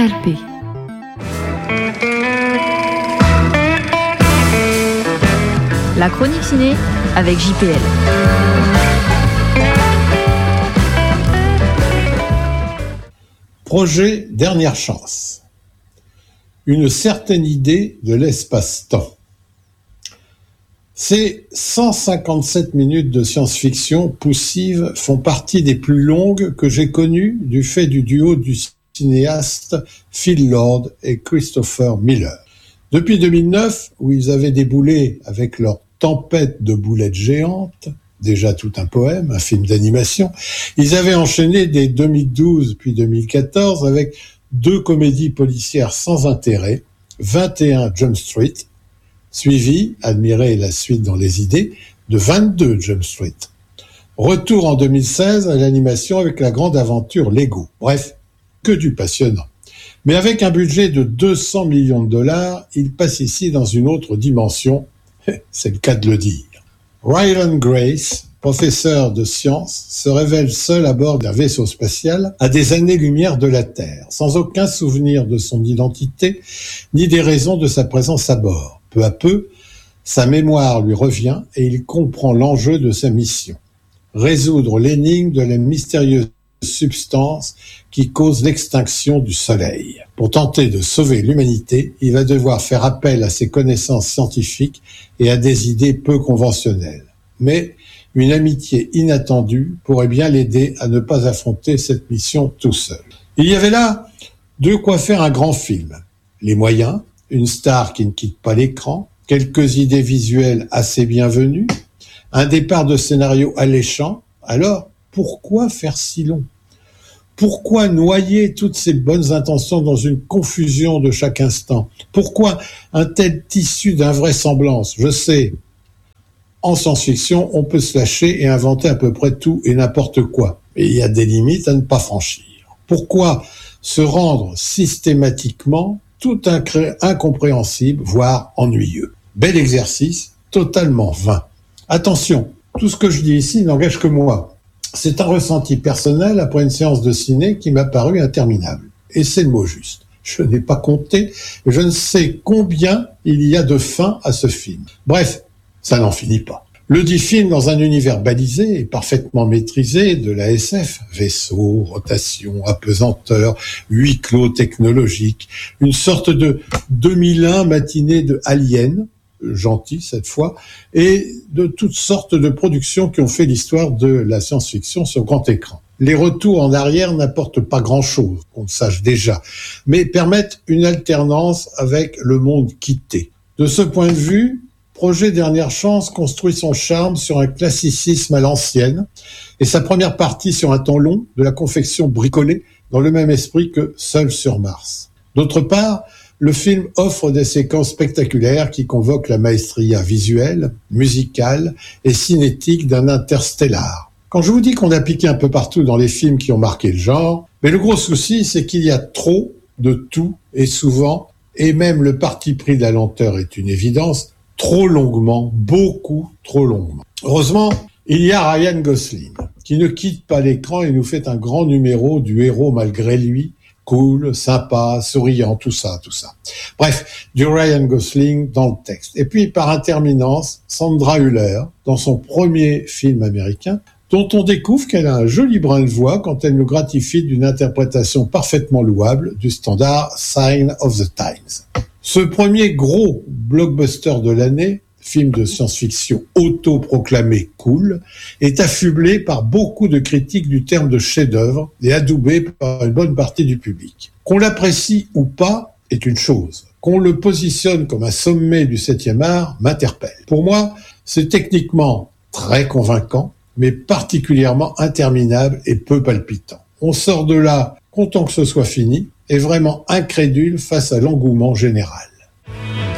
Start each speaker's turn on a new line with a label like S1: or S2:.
S1: RLP. La chronique ciné avec JPL.
S2: Projet Dernière Chance. Une certaine idée de l'espace-temps. Ces 157 minutes de science-fiction poussive font partie des plus longues que j'ai connues du fait du duo du cinéaste Phil Lord et Christopher Miller. Depuis 2009, où ils avaient déboulé avec leur Tempête de boulettes géantes, déjà tout un poème, un film d'animation, ils avaient enchaîné dès 2012 puis 2014 avec 2 comédies policières sans intérêt, 21 Jump Street, suivi, admirez la suite dans les idées, de 22 Jump Street. Retour en 2016 à l'animation avec la grande aventure Lego. Bref, que du passionnant. Mais avec un budget de 200 millions de dollars, il passe ici dans une autre dimension, c'est le cas de le dire. Ryland Grace, professeur de sciences, se révèle seul à bord d'un vaisseau spatial à des années-lumière de la Terre, sans aucun souvenir de son identité, ni des raisons de sa présence à bord. Peu à peu, sa mémoire lui revient et il comprend l'enjeu de sa mission. Résoudre l'énigme de la mystérieuse substance qui cause l'extinction du Soleil. Pour tenter de sauver l'humanité, il va devoir faire appel à ses connaissances scientifiques et à des idées peu conventionnelles. Mais une amitié inattendue pourrait bien l'aider à ne pas affronter cette mission tout seul. Il y avait là de quoi faire un grand film. Les moyens, une star qui ne quitte pas l'écran, quelques idées visuelles assez bienvenues, un départ de scénario alléchant. Alors, pourquoi faire si long ? Pourquoi noyer toutes ces bonnes intentions dans une confusion de chaque instant ? Pourquoi un tel tissu d'invraisemblance ? Je sais, en science-fiction, on peut se lâcher et inventer à peu près tout et n'importe quoi. Et il y a des limites à ne pas franchir. Pourquoi se rendre systématiquement tout incompréhensible, voire ennuyeux ? Bel exercice, totalement vain. Attention, tout ce que je dis ici n'engage que moi. C'est un ressenti personnel après une séance de ciné qui m'a paru interminable. Et c'est le mot juste. Je n'ai pas compté, je ne sais combien il y a de fins à ce film. Bref, ça n'en finit pas. Le dit film dans un univers balisé et parfaitement maîtrisé de la SF, vaisseau, rotation, apesanteur, huis clos technologique, une sorte de 2001 matinée de Alien, gentil cette fois, et de toutes sortes de productions qui ont fait l'histoire de la science-fiction sur grand écran. Les retours en arrière n'apportent pas grand-chose, qu'on le sache déjà, mais permettent une alternance avec le monde quitté. De ce point de vue, Projet Dernière Chance construit son charme sur un classicisme à l'ancienne et sa première partie sur un temps long de la confection bricolée dans le même esprit que Seul sur Mars. D'autre part, le film offre des séquences spectaculaires qui convoquent la maestria visuelle, musicale et cinétique d'un Interstellar. Quand je vous dis qu'on a piqué un peu partout dans les films qui ont marqué le genre, mais le gros souci, c'est qu'il y a trop de tout et souvent, et même le parti pris de la lenteur est une évidence, trop longuement, beaucoup trop longuement. Heureusement, il y a Ryan Gosling, qui ne quitte pas l'écran et nous fait un grand numéro du héros malgré lui, cool, sympa, souriant, tout ça. Bref, du Ryan Gosling dans le texte. Et puis, par interminence, Sandra Hüller, dans son premier film américain, dont on découvre qu'elle a un joli brin de voix quand elle nous gratifie d'une interprétation parfaitement louable du standard Sign of the Times. Ce premier gros blockbuster de l'année, film de science-fiction autoproclamé cool, est affublé par beaucoup de critiques du terme de chef-d'œuvre et adoubé par une bonne partie du public. Qu'on l'apprécie ou pas est une chose. Qu'on le positionne comme un sommet du 7e art m'interpelle. Pour moi, c'est techniquement très convaincant, mais particulièrement interminable et peu palpitant. On sort de là content que ce soit fini et vraiment incrédule face à l'engouement général.